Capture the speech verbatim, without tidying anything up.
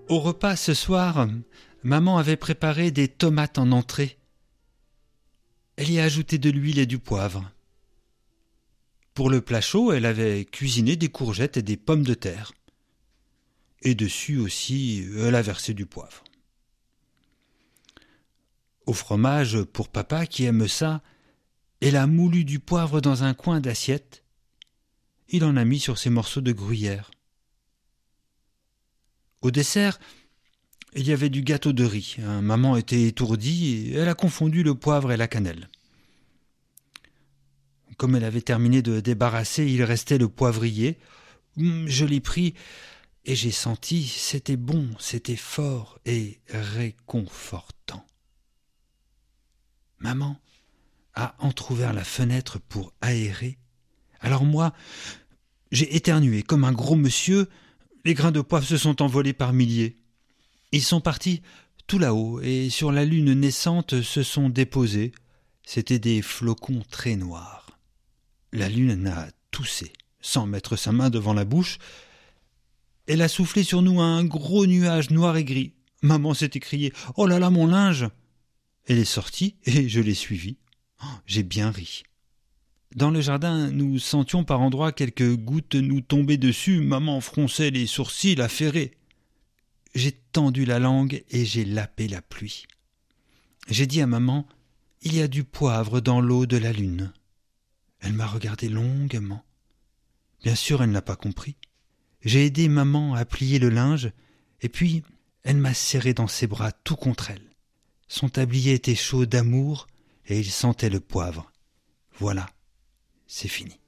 Au repas ce soir, maman avait préparé des tomates en entrée. Elle y a ajouté de l'huile et du poivre. Pour le plat chaud, elle avait cuisiné des courgettes et des pommes de terre. Et dessus aussi, elle a versé du poivre. Au fromage, pour papa qui aime ça, elle a moulu du poivre dans un coin d'assiette. Il en a mis sur ses morceaux de gruyère. Au dessert, il y avait du gâteau de riz. Maman était étourdie et elle a confondu le poivre et la cannelle. Comme elle avait terminé de débarrasser, il restait le poivrier. Je l'ai pris et j'ai senti, c'était bon, c'était fort et réconfortant. Maman a entrouvert la fenêtre pour aérer. Alors moi, j'ai éternué comme un gros monsieur. Les grains de poivre se sont envolés par milliers. Ils sont partis tout là-haut et sur la lune naissante se sont déposés. C'étaient des flocons très noirs. La lune a toussé, sans mettre sa main devant la bouche. Elle a soufflé sur nous un gros nuage noir et gris. Maman s'est écriée « Oh là là, mon linge !» Elle est sortie et je l'ai suivie. Oh, j'ai bien ri. Dans le jardin, nous sentions par endroits quelques gouttes nous tomber dessus. Maman fronçait les sourcils affairés. J'ai tendu la langue et j'ai lapé la pluie. J'ai dit à maman « Il y a du poivre dans l'eau de la lune ». Elle m'a regardé longuement. Bien sûr, elle n'a pas compris. J'ai aidé maman à plier le linge, et puis elle m'a serré dans ses bras tout contre elle. Son tablier était chaud d'amour, et il sentait le poivre. Voilà, c'est fini.